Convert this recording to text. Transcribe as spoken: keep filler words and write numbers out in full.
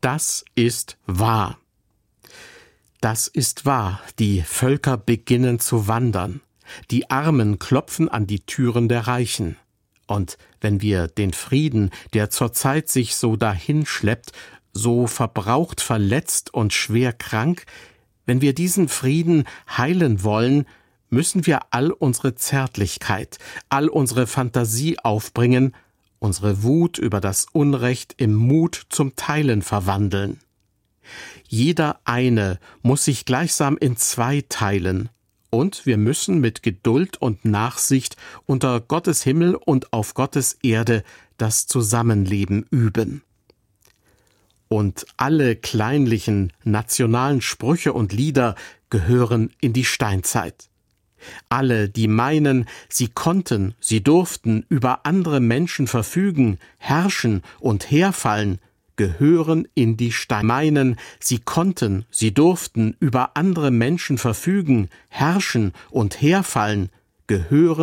das ist wahr. Das ist wahr, die Völker beginnen zu wandern. Die Armen klopfen an die Türen der Reichen. Und wenn wir den Frieden, der zurzeit sich so dahinschleppt, so verbraucht, verletzt und schwer krank, wenn wir diesen Frieden heilen wollen, müssen wir all unsere Zärtlichkeit, all unsere Fantasie aufbringen, unsere Wut über das Unrecht im Mut zum Teilen verwandeln. Jeder eine muss sich gleichsam in zwei teilen, und wir müssen mit Geduld und Nachsicht unter Gottes Himmel und auf Gottes Erde das Zusammenleben üben. Und alle kleinlichen nationalen Sprüche und Lieder gehören in die Steinzeit. Alle, die meinen, sie konnten, sie durften über andere Menschen verfügen, herrschen und herfallen, gehören in die Steinzeit. Meinen, sie konnten, sie durften über andere Menschen verfügen, herrschen und herfallen, gehören